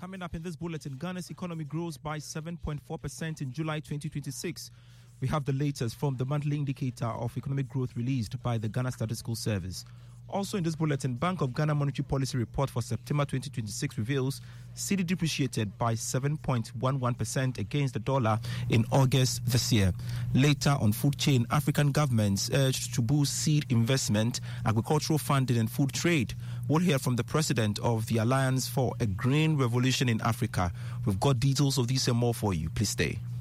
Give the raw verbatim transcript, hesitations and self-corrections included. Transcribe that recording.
Coming up in this bulletin, Ghana's economy grows by seven point four percent in July twenty twenty-six. We have the latest from the monthly indicator of economic growth released by the Ghana Statistical Service. Also in this bulletin, Bank of Ghana Monetary Policy Report for September twenty twenty-six reveals C D depreciated by seven point one one percent against the dollar in August this year. Later on Food Chain, African governments urged to boost seed investment, agricultural funding and food trade. We'll hear from the president of the Alliance for a Green Revolution in Africa. We've got details of these and more for you. Please stay.